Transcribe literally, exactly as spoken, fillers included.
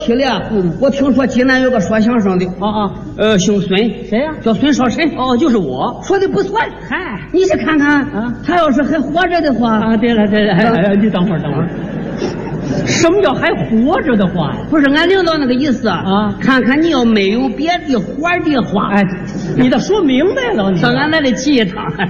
提了，嗯，我听说济南有个说相声的， 啊啊， 呃，姓孙， 谁呀、 叫孙少臣。 哦，就是我。 说的不错。 嗨， 你去看看啊， 他要是还活着的话， 啊，对了对了，哎哎，你等会儿等会儿，什么叫还活着的话呀？ 不是俺领导那个意思啊， 看看你要没有别的活的话， 哎，你倒说明白了，你到俺来得急一趟。